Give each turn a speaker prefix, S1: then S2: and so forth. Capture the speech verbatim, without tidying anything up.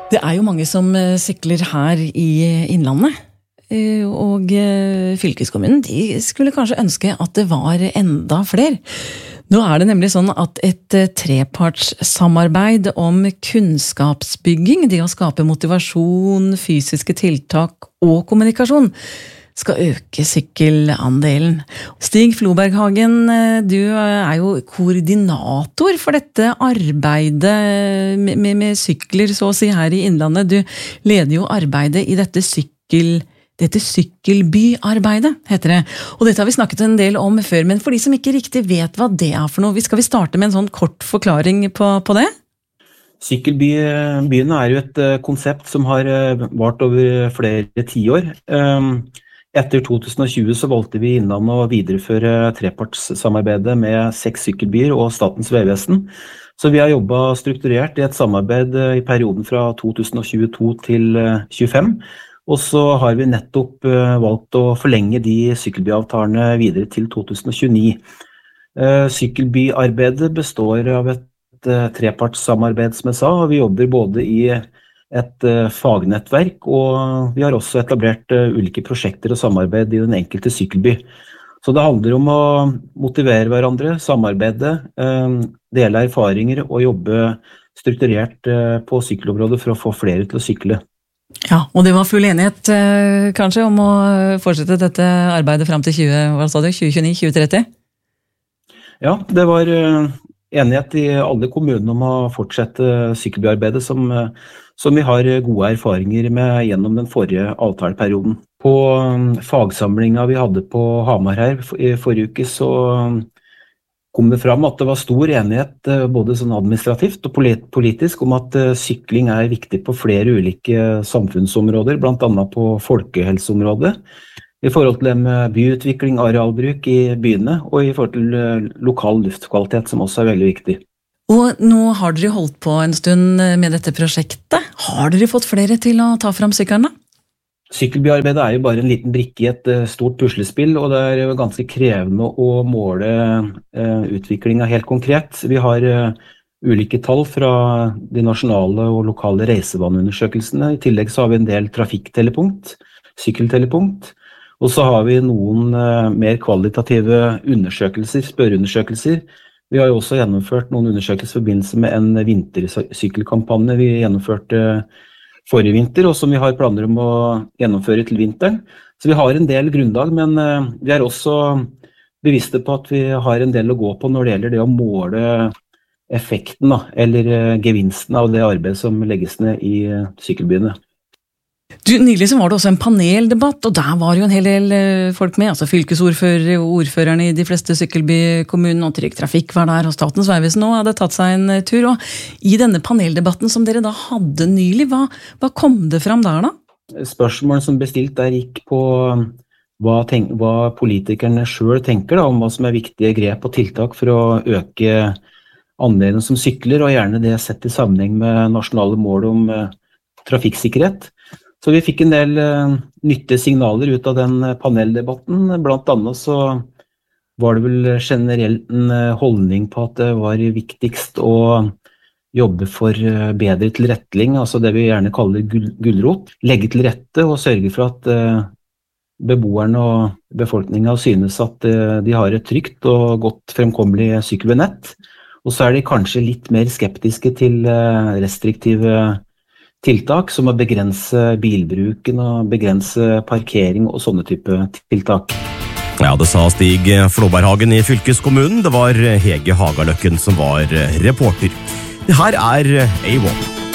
S1: Det er jo mange som sykler her i Innlandet, og fylkeskommunen de skulle kanskje ønske at det var enda flere. Nå er det nemlig sånn at et trepartssamarbeid om kunnskapsbygging, det å skape motivasjon, fysiske tiltak og kommunikasjon, skal øke sykkelandelen. Stig Floberghagen, du er jo koordinator for dette arbeidet med, med, med sykler, så å si, her i Innlandet. Du leder jo arbeidet i dette sykkel, dette sykkelbyarbeidet, heter det. Og dette har vi snakket en del om før, men for de som ikke riktig vet hva det er for noe, skal vi starte med en sånn kort forklaring på, på det?
S2: Sykkelbyene er jo et konsept som har vart over flere tiår. Etter to tusen og tjue så valgte vi Innlandet å videreføre trepartssamarbeidet med seks sykkelbyer og Statens vegvesen. Så vi har jobbet strukturert i et samarbeid i perioden fra to tusen og tjueto til tjuefem. Og så har vi nettopp valgt å forlenge de sykkelbyavtalene videre til to tusen og tjueni. Sykkelbyarbeidet består av et trepartssamarbeid, som jeg sa, og vi jobber både i et fagnettverk, og vi har også etablert ulike prosjekter og samarbeid i den enkelte sykkelby. Så det handler om å motivere hverandre, samarbeide, dele erfaringer og jobbe strukturert på sykkelområdet for å få flere til å sykle.
S1: Ja, og det var full enighet kanskje om å fortsette dette arbeidet frem til tjue, hva sa du, tjue tjueni til tjue tretti?
S2: Ja, det var enighet i alle kommunene om å fortsette sykkelbyarbeidet som som vi har gode erfaringer med gjennom den forrige avtaleperioden. På fagsamlingen vi hadde på Hamar her i forrige uke, så kom det fram at det var stor enighet både sånn administrativt og politisk om at sykling er viktig på flere ulike samfunnsområder, blant annet på folkehelseområdet, i forhold til byutvikling, arealbruk i byene, og i forhold til lokal luftkvalitet, som også er veldig viktig.
S1: Og nå har dere holdt på en stund med dette prosjektet. Har dere fått flere til å ta frem sykkerne?
S2: Sykkelbyarbeidet er jo bare en liten brikke i et stort puslespill, og det er jo ganske krevende å måle utviklingen helt konkret. Vi har ulike tall fra de nasjonale og lokale reisevaneundersøkelsene. I tillegg så har vi en del trafikktelepunkt, sykkeltelepunkt, og så har vi noen mer kvalitative undersøkelser, spørreundersøkelser. Vi har jo også gjennomført noen undersøkelser i forbindelse med en vintersykkelkampanje vi gjennomførte forrige vinter, og som vi har planer om å gjennomføre til vinteren. Så vi har en del grunnlag, men vi er også bevisste på at vi har en del å gå på når det gjelder det å måle effekten, da, eller gevinsten av det arbeidet som legges ned i sykkelbyene.
S1: Du, nylig så var det også en paneldebatt, og der var jo en hel del folk med, altså fylkesordførere og ordførerne i de fleste sykkelbykommunene, og Trygg Trafikk var der, og Statens vegvesen nå hadde tatt seg en tur. Og i denne paneldebatten som dere da hadde nylig, hva, hva kom det fram der da?
S2: Spørsmålet som bestilt der gikk på hva, tenk, hva politikerne selv tenker da, om hva som er viktige grep og tiltak for å øke andelen som sykler, og gjerne det sett i sammenheng med nasjonale mål om uh, trafikksikkerhet. Så vi fikk en del uh, nyttige signaler ut av den paneldebatten. Blant annet så var det vel generelt en holdning på at det var viktigst å jobbe for bedre tilretteling, altså det vi gjerne kaller gull gulrot. Legge til rette og sørge for at uh, beboerne og befolkningen synes at uh, de har et trygt og godt fremkommelig sykkelnett. Og så er de kanskje litt mer skeptiske til uh, restriktive tiltak, som å begrense bilbruken og begrense parkering og sånne type tiltak.
S3: Ja, det sa Stig Floberghagen i fylkeskommunen. Det var Hege Hagaløkken som var reporter. Det her er A one.